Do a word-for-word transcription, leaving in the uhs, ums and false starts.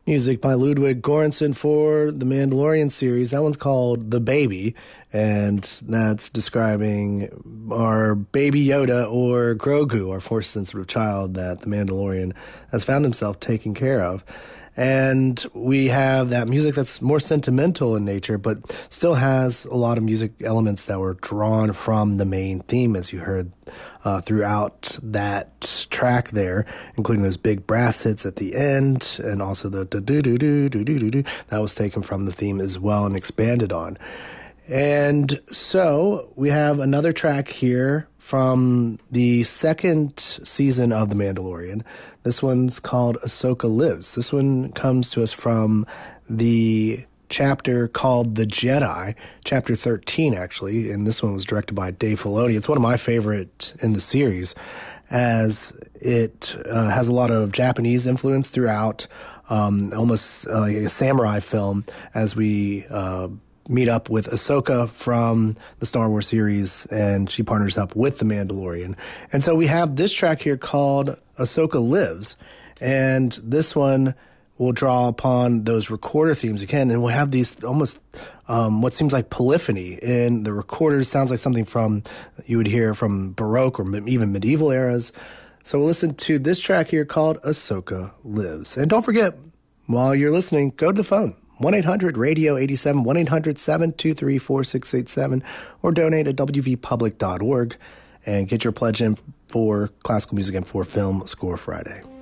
Music by Ludwig Göransson for the Mandalorian series. That one's called The Baby, and that's describing our baby Yoda, or Grogu, our Force-sensitive child that the Mandalorian has found himself taking care of. And we have that music that's more sentimental in nature, but still has a lot of music elements that were drawn from the main theme, as you heard uh, throughout that track there, including those big brass hits at the end, and also the do-do-do-do-do-do-do. That was taken from the theme as well and expanded on. And so we have another track here from the second season of The Mandalorian. This one's called Ahsoka Lives. This one comes to us from the chapter called The Jedi, chapter thirteen, actually, and this one was directed by Dave Filoni. It's one of my favorite in the series, as it uh, has a lot of Japanese influence throughout, um, almost uh, like a samurai film, as we uh, meet up with Ahsoka from the Star Wars series, and she partners up with the Mandalorian. And so we have this track here called Ahsoka Lives, and this one will draw upon those recorder themes again, and we'll have these almost um, what seems like polyphony in the recorders. Sounds like something from you would hear from Baroque or even medieval eras. So we'll listen to this track here called Ahsoka Lives. And don't forget, while you're listening, go to the phone, one eight hundred radio eighty-seven, one eight hundred seven two three four six eight seven, or donate at w v public dot org and get your pledge in for classical music and for Film Score Friday.